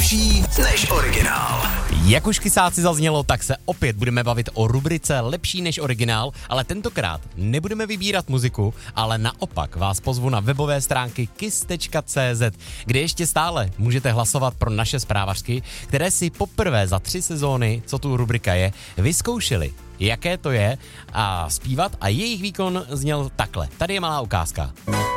lepší než originál. Jak už kysáci zaznělo, tak se opět budeme bavit o rubrice Lepší než originál, ale tentokrát nebudeme vybírat muziku, ale naopak vás pozvu na webové stránky kiss.cz, kde ještě stále můžete hlasovat pro naše zprávařky, které si poprvé za 3 sezóny, co tu rubrika je, vyzkoušeli, jaké to je a zpívat, a jejich výkon zněl takhle. Tady je malá ukázka.